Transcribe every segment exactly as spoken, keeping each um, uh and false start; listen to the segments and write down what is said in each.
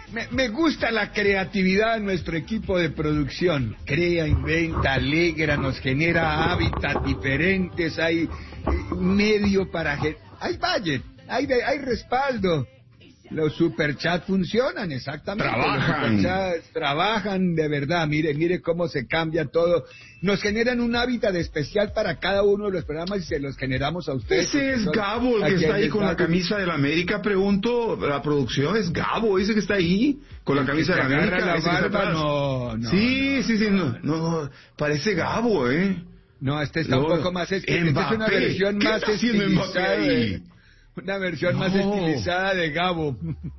Me, me gusta la creatividad de nuestro equipo de producción. Crea, inventa, alegra, nos genera hábitats diferentes, hay eh, medio para... Hay budget, hay, hay respaldo. Los superchats funcionan, exactamente. Trabajan. Los superchats trabajan de verdad. Mire, mire cómo se cambia todo. Nos generan un hábitat especial para cada uno de los programas y se los generamos a ustedes. Ese es Gabo, el que está ahí con la camisa de la América. Pregunto, la producción es Gabo, ese que está ahí con la camisa de la América. La barba, no, no. Sí, no, sí, sí, no, no, parece Gabo, ¿eh? No, este está no, un poco más... Esta es una versión más estilizada de... Una versión no. más estilizada de Gabo.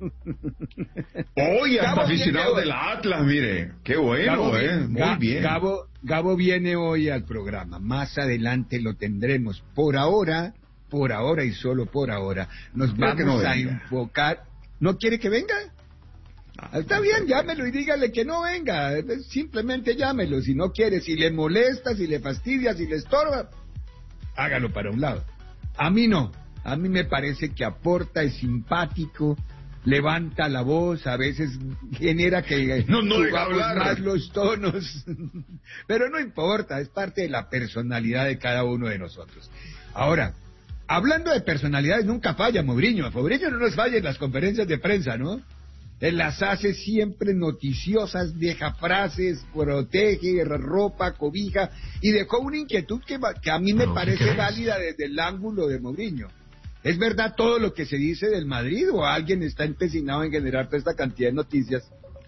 Oye, hasta aficionado del Atlas, mire. Qué bueno, Gabo, eh. Muy Ga bien. Gabo, Gabo viene hoy al programa. Más adelante lo tendremos. Por ahora, por ahora y solo por ahora, nos Creo vamos no a venga. enfocar... ¿No quiere que venga? Ah, Está bien, llámelo y dígale que no venga. Simplemente llámelo. Si no quiere, si le molesta, si le fastidia, si le estorba, hágalo para un lado. A mí no. A mí me parece que aporta, es simpático, levanta la voz, a veces genera que no, no subamos hablar. más los tonos, pero no importa, es parte de la personalidad de cada uno de nosotros. Ahora, hablando de personalidades, nunca falla Mourinho. Mourinho no nos falla en las conferencias de prensa, ¿no? Él las hace siempre noticiosas, deja frases, protege, ropa, cobija, y dejó una inquietud que, que a mí me no, parece válida desde el ángulo de Mourinho. ¿Es verdad todo lo que se dice del Madrid o alguien está empecinado en generar toda esta cantidad de noticias?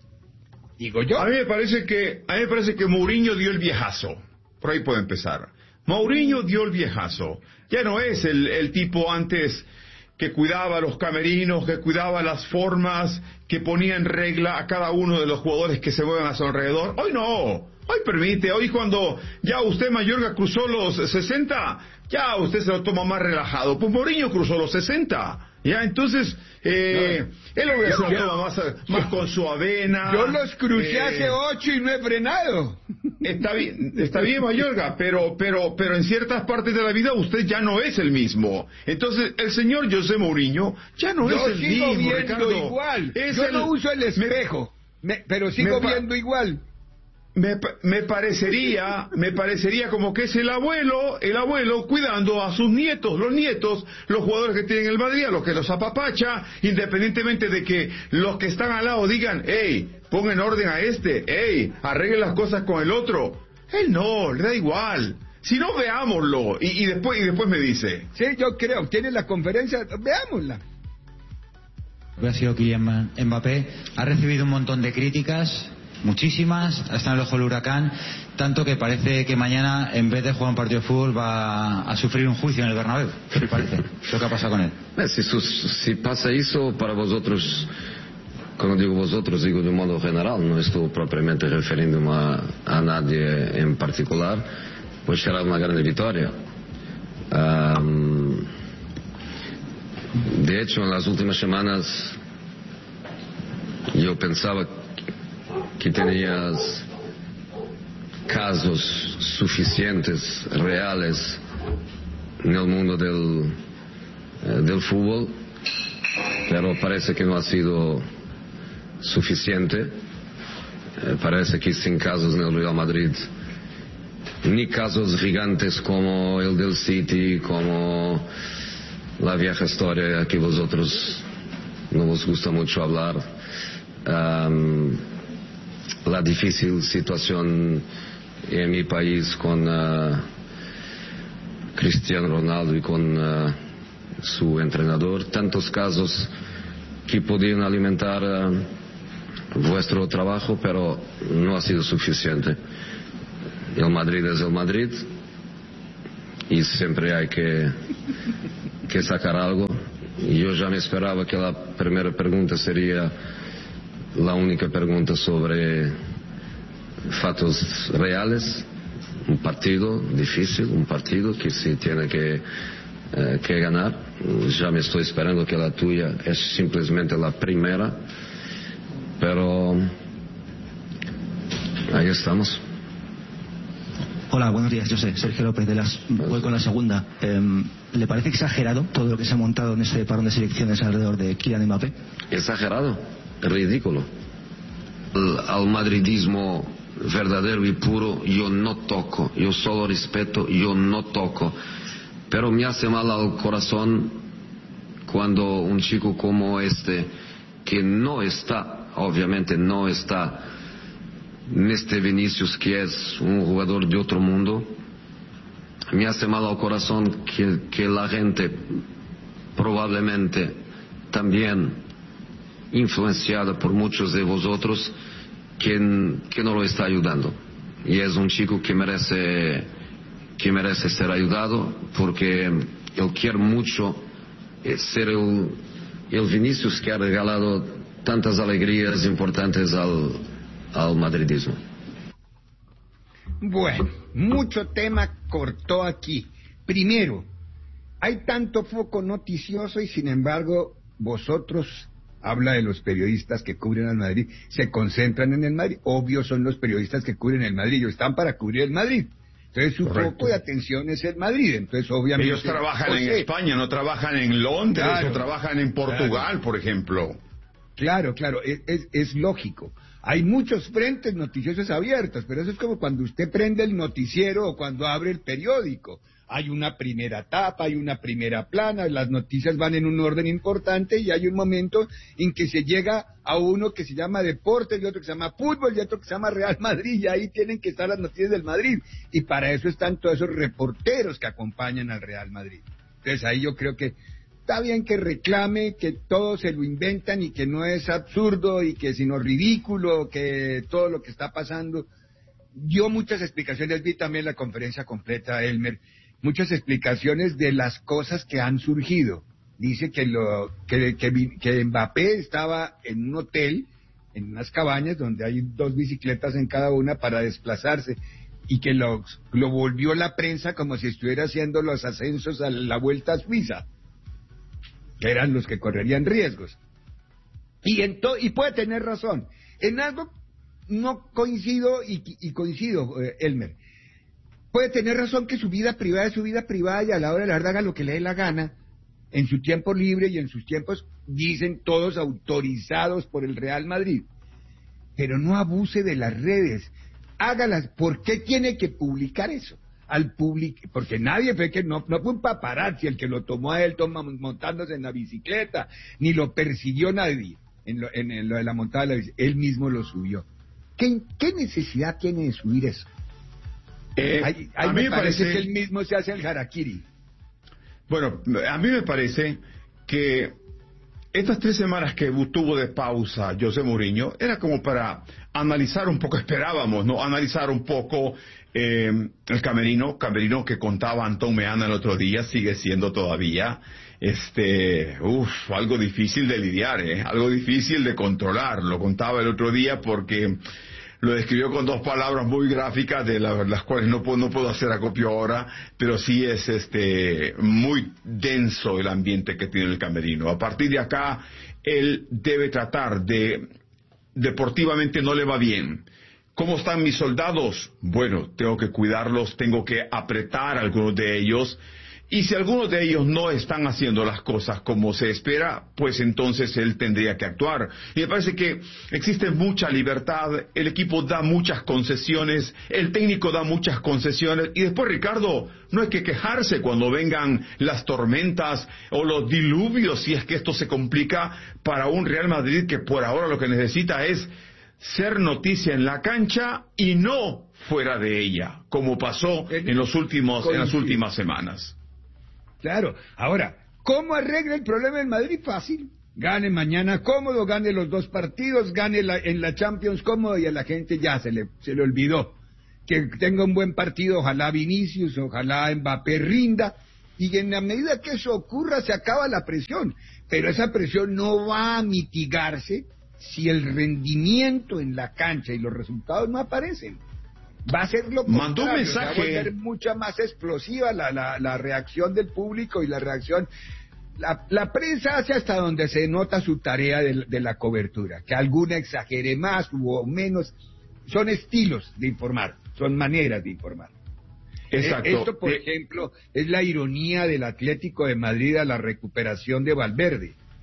Digo yo. A mí me parece que, a mí me parece que Mourinho dio el viejazo. Por ahí puede empezar. Mourinho dio el viejazo. Ya no es el, el tipo antes que cuidaba los camerinos, que cuidaba las formas, que ponía en regla a cada uno de los jugadores que se mueven a su alrededor. Hoy no. Hoy permite, hoy cuando ya usted, Mayorga, cruzó los sesenta, ya usted se lo toma más relajado. Pues Mourinho cruzó los sesenta, ya, entonces, eh, no, él lo se lo toma más, más con su avena. Yo los crucé eh, hace ocho y no he frenado. Está bien, está bien, Mayorga, pero, pero, pero en ciertas partes de la vida usted ya no es el mismo. Entonces, el señor José Mourinho ya no Yo es el sigo mismo, viendo Ricardo. igual. Es Yo el, no uso el espejo, me, me, pero sigo me, viendo igual. Me, me parecería, me parecería como que es el abuelo, el abuelo cuidando a sus nietos, los nietos, los jugadores que tienen el Madrid, a los que los apapacha, independientemente de que los que están al lado digan, hey, pon en orden a este, hey, arregle las cosas con el otro. Él no, le da igual. Si no, veámoslo, y, y después, y después me dice. Sí, yo creo, tiene la conferencia, veámosla. Ha sido Kylian Mbappé, ha recibido un montón de críticas, muchísimas, está en el ojo del huracán, tanto que parece que mañana, en vez de jugar un partido de fútbol, va a sufrir un juicio en el Bernabéu. ¿Qué te parece? ¿Qué ha pasado con él? Eh, si, si pasa eso para vosotros, cuando digo vosotros, digo de un modo general, no estoy propiamente refiriéndome a, a nadie en particular, pues será una gran victoria. Um, de hecho, en las últimas semanas yo pensaba que tenías casos suficientes, reales, en el mundo del, eh, del fútbol, pero parece que no ha sido suficiente. Eh, parece que sin casos en el Real Madrid, ni casos gigantes como el del City, como la vieja historia que vosotros no os gusta mucho hablar. Um, la difícil situación en mi país con uh, Cristiano Ronaldo y con uh, su entrenador, tantos casos que podían alimentar uh, vuestro trabajo, pero no ha sido suficiente. El Madrid es el Madrid y siempre hay que, que sacar algo. Y yo ya me esperaba que la primera pregunta sería la única pregunta sobre fatos reales, un partido difícil, un partido que se tiene que, eh, que ganar. Ya me estoy esperando que la tuya es simplemente la primera, pero ahí estamos. Hola, buenos días, yo soy Sergio López de las... Voy con la segunda. Eh, ¿Le parece exagerado todo lo que se ha montado en este parón de selecciones alrededor de Kylian Mbappé? ¿Exagerado? ridículo. Al, al madridismo verdadero y puro yo no toco, yo solo respeto, yo no toco. Pero me hace mal al corazón cuando un chico como este, que no está, obviamente no está en este Vinicius, que es un jugador de otro mundo, me hace mal al corazón que, que la gente probablemente también influenciada por muchos de vosotros que, que no lo está ayudando. Y es un chico que merece, que merece ser ayudado, porque él quiere mucho ser el, el Vinicius que ha regalado tantas alegrías importantes al, al madridismo. Bueno, mucho tema cortó aquí. Primero, hay tanto foco noticioso y sin embargo vosotros, habla de los periodistas que cubren al Madrid, se concentran en el Madrid. Obvio son los periodistas que cubren el Madrid, ellos están para cubrir el Madrid. Entonces su Correcto. foco de atención es el Madrid. Entonces obviamente ellos trabajan José, en España, no trabajan en Londres, claro, o trabajan en Portugal, claro. por ejemplo. Claro, claro, es, es, es lógico. Hay muchos frentes noticiosos abiertos, pero eso es como cuando usted prende el noticiero o cuando abre el periódico. Hay una primera tapa, hay una primera plana, las noticias van en un orden importante y hay un momento en que se llega a uno que se llama deportes y otro que se llama fútbol y otro que se llama Real Madrid, y ahí tienen que estar las noticias del Madrid, y para eso están todos esos reporteros que acompañan al Real Madrid. Entonces ahí yo creo que está bien que reclame que todo se lo inventan y que no es absurdo y que sino ridículo, que todo lo que está pasando. Dio muchas explicaciones, vi también la conferencia completa, Elmer, muchas explicaciones de las cosas que han surgido. Dice que lo que, que, que Mbappé estaba en un hotel, en unas cabañas donde hay dos bicicletas en cada una para desplazarse, y que lo, lo volvió la prensa como si estuviera haciendo los ascensos a la Vuelta a Suiza, que eran los que correrían riesgos. Y, en to, y puede tener razón. En algo no coincido y, y coincido, eh, Elmer. Puede tener razón que su vida privada es su vida privada y a la hora de la verdad haga lo que le dé la gana, en su tiempo libre y en sus tiempos, dicen todos autorizados por el Real Madrid. Pero no abuse de las redes. Hágalas. ¿Por qué tiene que publicar eso? Al público, porque nadie ve que no, no fue un paparazzi el que lo tomó a él toma, montándose en la bicicleta, ni lo persiguió nadie en lo, en, en lo de la montada de la bicicleta, él mismo lo subió. ¿Qué, qué necesidad tiene de subir eso? Eh, ahí ahí a me mí me parece, parece que él mismo se hace el harakiri. Bueno, a mí me parece que estas tres semanas que tuvo de pausa José Mourinho era como para analizar un poco, esperábamos, ¿no? Analizar un poco eh, el camerino, camerino que contaba Antón Meana el otro día, sigue siendo todavía, este, uff, algo difícil de lidiar, ¿eh? Algo difícil de controlar. Lo contaba el otro día porque lo describió con dos palabras muy gráficas, de la, las cuales no puedo, no puedo hacer acopio ahora, pero sí es este muy denso el ambiente que tiene el camerino. A partir de acá, él debe tratar de, deportivamente no le va bien. ¿Cómo están mis soldados? Bueno, tengo que cuidarlos, tengo que apretar a algunos de ellos. Y si algunos de ellos no están haciendo las cosas como se espera, pues entonces él tendría que actuar. Y me parece que existe mucha libertad, el equipo da muchas concesiones, el técnico da muchas concesiones, y después, Ricardo, no hay que quejarse cuando vengan las tormentas o los diluvios, si es que esto se complica para un Real Madrid que por ahora lo que necesita es ser noticia en la cancha y no fuera de ella, como pasó en los últimos, en las últimas semanas. Claro. Ahora, ¿cómo arregla el problema del Madrid? Fácil. Gane mañana cómodo, gane los dos partidos, gane la, en la Champions cómodo, y a la gente ya se le, se le olvidó. Que tenga un buen partido, ojalá Vinicius, ojalá Mbappé rinda, y en la medida que eso ocurra se acaba la presión. Pero esa presión no va a mitigarse si el rendimiento en la cancha y los resultados no aparecen. Va a ser lo contrario, mandó un mensaje, va a volver mucha más explosiva la, la, la reacción del público y la reacción. La, la prensa hace hasta donde se nota su tarea de, de la cobertura, que alguna exagere más o menos, son estilos de informar, son maneras de informar. Exacto. Esto, por eh, ejemplo, es la ironía del Atlético de Madrid a la recuperación de Valverde.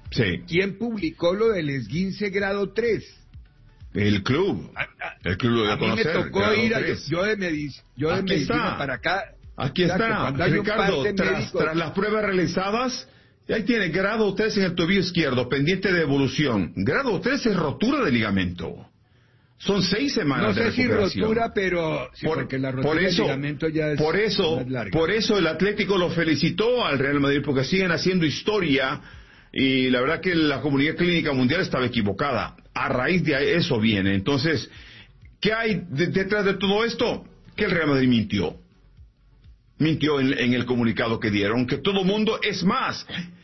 Sí. ¿Quién publicó lo del esguince grado tres? El club. A, a, el club lo dio a a mí conocer. me tocó ir a, yo de, medic, yo de medicina está. para acá. Aquí Exacto, está, Ricardo, tras, médico, tras las pruebas realizadas, ahí tiene grado tres en el tobillo izquierdo, pendiente de evolución. Grado tres es rotura de ligamento. Son seis semanas de recuperación. No sé si rotura, pero sí, por, porque la rotura por eso, del ligamento ya es por eso, más larga. Por eso el Atlético lo felicitó al Real Madrid, porque siguen haciendo historia, y la verdad que la comunidad clínica mundial estaba equivocada. A raíz de eso viene. Entonces, ¿qué hay de, detrás de todo esto? Que el Real Madrid mintió. Mintió en, en el comunicado que dieron, que todo mundo, es más,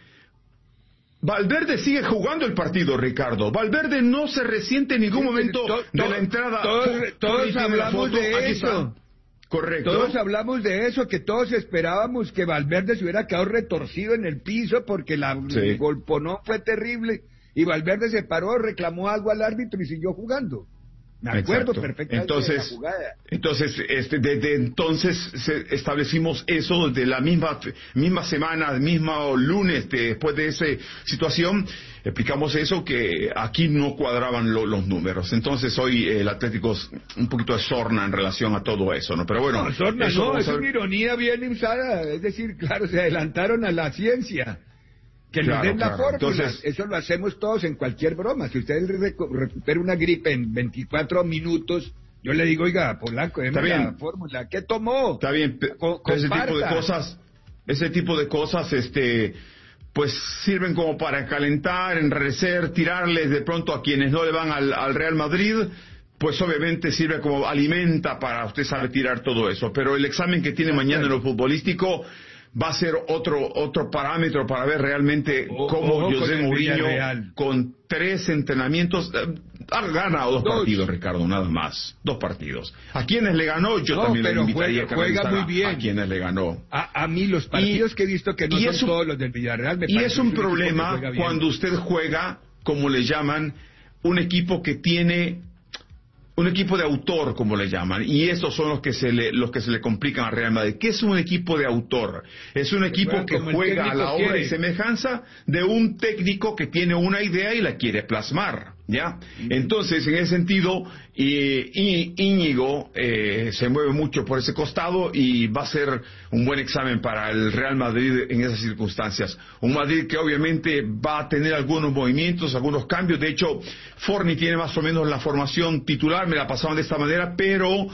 Valverde sigue jugando el partido, Ricardo. Valverde no se resiente en ningún momento to, to, de la entrada. Todos, todos hablamos foto, de eso. Correcto. Todos hablamos de eso, que todos esperábamos que Valverde se hubiera quedado retorcido en el piso porque la, sí. el golponón fue terrible. Y Valverde se paró, reclamó algo al árbitro y siguió jugando. Me acuerdo Exacto. perfectamente entonces, de la jugada. Entonces, este, desde entonces se establecimos eso, de la misma misma semana, mismo lunes, de, después de esa situación, explicamos eso, que aquí no cuadraban lo, los números. Entonces hoy el Atlético es un poquito de sorna en relación a todo eso, ¿no? Pero bueno, no, sorna eso no, es a... una ironía bien usada, es decir, claro, se adelantaron a la ciencia. Que nos claro, den la claro. fórmula. Entonces, eso lo hacemos todos en cualquier broma. Si usted recu recupera una gripe en veinticuatro minutos, yo le digo, oiga, Polanco, déme la fórmula. ¿Qué tomó? Está bien, Co ese tipo de cosas, ese tipo de cosas, este, pues sirven como para calentar, enrarecer, tirarles de pronto a quienes no le van al, al Real Madrid. Pues obviamente sirve como alimenta para, usted sabe, tirar todo eso. Pero el examen que tiene mañana en lo futbolístico va a ser otro otro parámetro para ver realmente o, cómo José Mourinho, con tres entrenamientos, eh, ha ganado dos, dos partidos, Ricardo, nada más. Dos partidos. ¿A quienes le ganó? Yo no, también le invitaría juega, a juega muy bien. A quienes le ganó. A, a mí los partidos y, que he visto que no son un, todos los del Villarreal me Y es un problema cuando usted juega, como le llaman, un equipo que tiene... un equipo de autor, como le llaman, y esos son los que se le, los que se le complican al Real Madrid. ¿Qué es un equipo de autor? Es un equipo que juega a la obra y semejanza de un técnico que tiene una idea y la quiere plasmar, ¿ya? Entonces, en ese sentido, eh, Íñigo eh, se mueve mucho por ese costado y va a ser un buen examen para el Real Madrid en esas circunstancias. Un Madrid que obviamente va a tener algunos movimientos, algunos cambios. De hecho, Forni tiene más o menos la formación titular, me la pasaban de esta manera, pero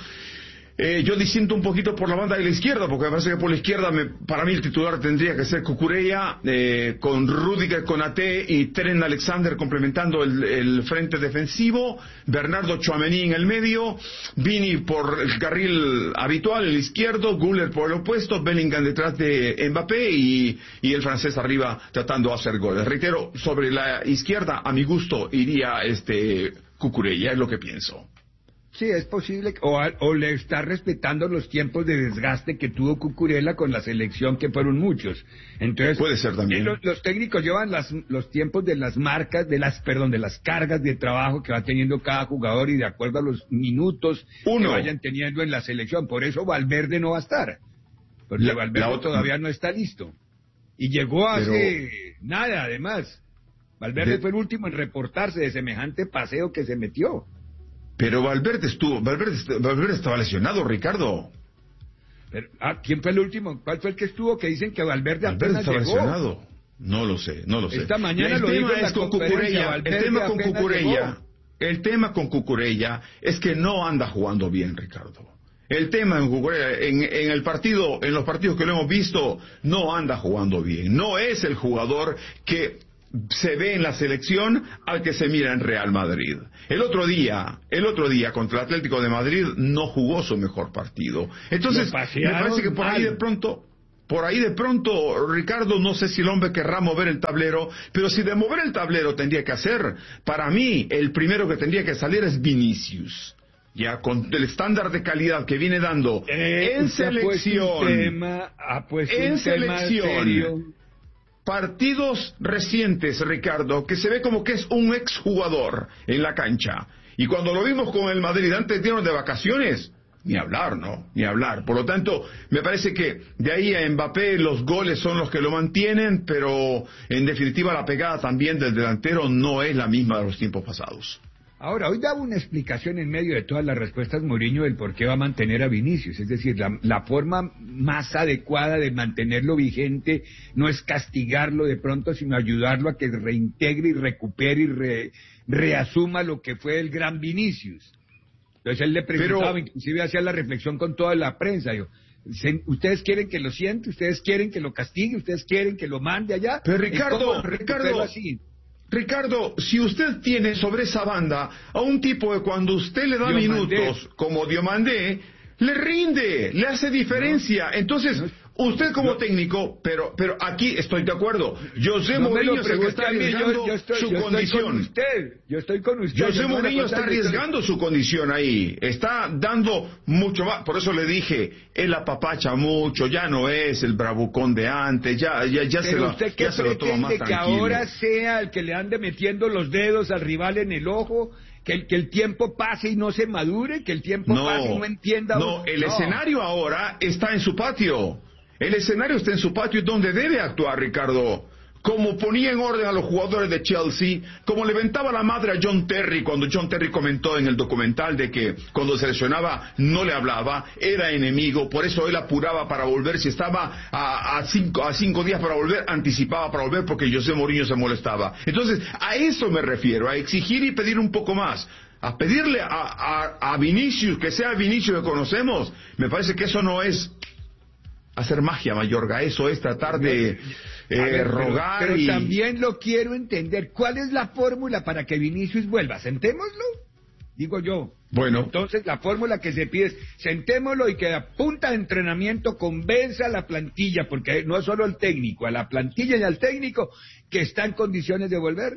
eh, yo disiento un poquito por la banda de la izquierda, porque me parece que por la izquierda, me, para mí el titular tendría que ser Cucurella, eh, con Rüdiger, Konaté y Trent Alexander complementando el, el frente defensivo, Bernardo Tchouaméni en el medio, Vini por el carril habitual, el izquierdo, Güler por el opuesto, Bellingham detrás de Mbappé y, y el francés arriba tratando de hacer goles. Reitero, sobre la izquierda, a mi gusto, iría este Cucurella, es lo que pienso. Sí, es posible, o, o le está respetando los tiempos de desgaste que tuvo Cucurella con la selección, que fueron muchos. Entonces, puede ser también. Los, los técnicos llevan las, los tiempos de las marcas, de las, perdón, de las cargas de trabajo que va teniendo cada jugador y de acuerdo a los minutos Uno. que vayan teniendo en la selección. Por eso Valverde no va a estar, porque la, Valverde la todavía no está listo. Y llegó hace Pero... nada, además. Valverde de... fue el último en reportarse de semejante paseo que se metió. Pero Valverde estuvo, Valverde, Valverde estaba lesionado, Ricardo. Pero, ah, ¿quién fue el último? ¿Cuál fue el que estuvo? Que dicen que Valverde, Valverde apenas estaba llegó. lesionado. No lo sé, no lo sé. Esta mañana el lo tema dijo es con Cucurella, el tema con Cucurella, el tema con Cucurella es que no anda jugando bien, Ricardo. El tema en Cucurella, en, en el partido, en los partidos que lo hemos visto, no anda jugando bien. No es el jugador que se ve en la selección al que se mira en Real Madrid. El otro día, el otro día contra el Atlético de Madrid no jugó su mejor partido. Entonces, me parece que por ahí de pronto, por ahí de pronto, Ricardo, no sé si el hombre querrá mover el tablero, pero si de mover el tablero tendría que hacer, para mí, el primero que tendría que salir es Vinicius. Ya con el estándar de calidad que viene dando eh, en selección, tema, en selección. Partidos recientes, Ricardo, que se ve como que es un exjugador en la cancha. Y cuando lo vimos con el Madrid antes de irnos de vacaciones, Ni hablar, ¿no? Ni hablar. Por lo tanto, me parece que de ahí a Mbappé los goles son los que lo mantienen, pero en definitiva la pegada también del delantero no es la misma de los tiempos pasados. Ahora, hoy daba una explicación en medio de todas las respuestas Mourinho del por qué va a mantener a Vinicius. Es decir, la, la forma más adecuada de mantenerlo vigente no es castigarlo de pronto, sino ayudarlo a que reintegre y recupere y re, reasuma lo que fue el gran Vinicius. Entonces él le preguntaba, Pero, inclusive hacía la reflexión con toda la prensa, yo, ¿ustedes quieren que lo siente? ¿Ustedes quieren que lo castigue? ¿Ustedes quieren que lo mande allá? Pero Ricardo, Ricardo, así? Ricardo, si usted tiene sobre esa banda a un tipo que cuando usted le da Diomandé. minutos, como Diomandé, le rinde, le hace diferencia. No, Entonces, no, usted como no, técnico, pero pero aquí estoy de acuerdo. José no Mourinho se está arriesgando yo, yo estoy, su yo condición. Estoy con usted, yo estoy con usted. José Mourinho está arriesgando estoy... su condición ahí. Está dando mucho más. Por eso le dije, él apapacha mucho, ya no es el bravucón de antes, ya ya ya se lo usted ya se lo toma más tranquilo. Que ahora sea el que le ande metiendo los dedos al rival en el ojo. Que el, que el tiempo pase y no se madure, que el tiempo no, pase y no entienda. No, el no. escenario ahora está en su patio. El escenario está en su patio y donde debe actuar, Ricardo. Como ponía en orden a los jugadores de Chelsea, como le ventaba la madre a John Terry cuando John Terry comentó en el documental de que cuando se lesionaba no le hablaba, era enemigo, por eso él apuraba para volver, si estaba a, a, cinco, a cinco días para volver, anticipaba para volver porque José Mourinho se molestaba. Entonces, a eso me refiero, a exigir y pedir un poco más. A pedirle a, a, a Vinicius, que sea Vinicius que conocemos, me parece que eso no es hacer magia, Mayorga, eso es tratar de eh, ver, rogar pero, pero y... también lo quiero entender, ¿cuál es la fórmula para que Vinicius vuelva? ¿Sentémoslo? Digo yo. Bueno. Entonces la fórmula que se pide es, sentémoslo y que a punta de entrenamiento convenza a la plantilla, porque no es solo el técnico, a la plantilla y al técnico que está en condiciones de volver.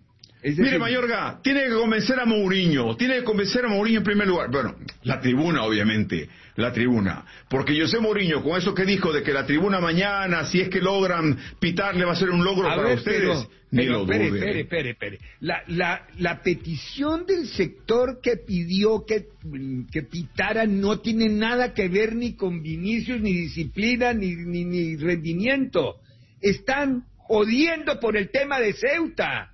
Es decir, mire, Mayorga, tiene que convencer a Mourinho, tiene que convencer a Mourinho en primer lugar. Bueno, la tribuna, obviamente, la tribuna. Porque José Mourinho, con eso que dijo de que la tribuna mañana, si es que logran pitarle, va a ser un logro a para ver, ustedes, pero, ni pero, lo espere, duden. Espere, espere, espere. La, la, la petición del sector que pidió que, que pitaran no tiene nada que ver ni con Vinicius, ni disciplina, ni, ni, ni rendimiento. Están jodiendo por el tema de Ceuta.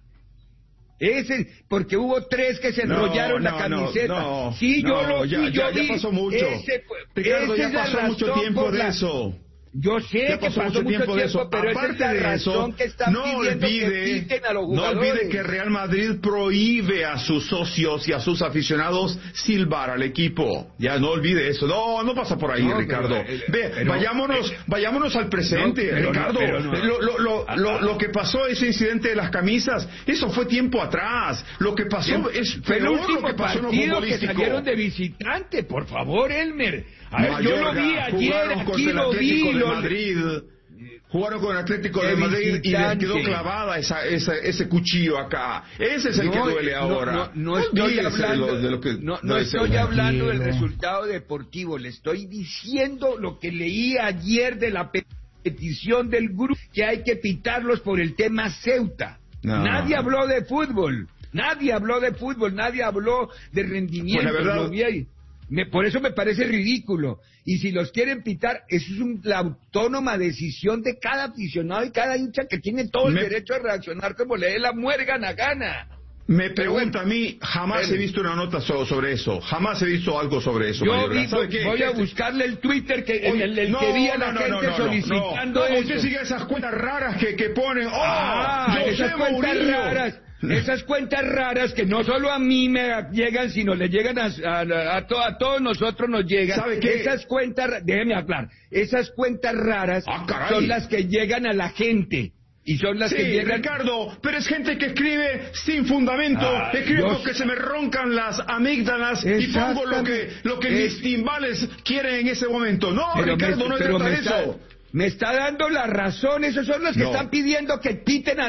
Ese, porque hubo tres que se enrollaron no, no, la camiseta. No, no, sí, yo no, lo vi, ya, yo ya, vi. ya pasó mucho. Ese, Ricardo, ya pasó mucho tiempo de eso. Yo sé ya que pasó mucho tiempo, de eso. pero aparte esa es la de razón eso, que están no pidiendo olvide, que quiten a los no jugadores. olvide que Real Madrid prohíbe a sus socios y a sus aficionados silbar al equipo. Ya no olvide eso. No, no pasa por ahí, no, Ricardo. Pero, Ve, pero, vayámonos, eh, vayámonos al presente, no, pero Ricardo. No, no. Lo, lo, lo, lo, lo que pasó, ese incidente de las camisas, eso fue tiempo atrás. Lo que pasó Bien, es fue el último lo que pasó partido en lo que salieron de visitante. Por favor, Elmer. A ver, Mayorga, yo lo vi ayer, aquí lo vi. De Madrid. Jugaron con el Atlético de, de Madrid y les quedó clavada esa, esa, ese cuchillo acá. Ese es el no, que duele ahora. No, no, no estoy hablando, de lo, de lo que no, no estoy hablando del resultado deportivo. Le estoy diciendo lo que leí ayer de la petición del grupo, que hay que pitarlos por el tema Ceuta. No. Nadie habló de fútbol. Nadie habló de fútbol. Nadie habló de rendimiento. Pues la verdad, Me, por eso me parece ridículo. Y si los quieren pitar, eso es un, la autónoma decisión de cada aficionado y cada hincha que tiene todo el me, derecho a reaccionar como le dé la muérgana gana. Me pregunta a mí, jamás pero, he visto una nota so, sobre eso, jamás he visto algo sobre eso. Yo digo, voy a buscarle el Twitter que, en el, el no, que vi a la no, gente no, no, solicitando no, no, eso. Usted sigue esas cuentas raras que, que ponen, ¡oh! Ah, yo esas sé cuentas Mourinho. raras. Esas cuentas raras que no solo a mí me llegan, sino le llegan a, a, a, to, a todos nosotros nos llegan. ¿Sabe qué? Esas cuentas, déjeme hablar, esas cuentas raras ah, son las que llegan a la gente. Y son las sí, que llegan... Ricardo, pero es gente que escribe sin fundamento, ah, escribe Dios... porque se me roncan las amígdalas y pongo lo que, lo que es... mis timbales quieren en ese momento. No, pero Ricardo, me, no es de eso. Me está dando la razón, esos son los que no. están pidiendo que quiten a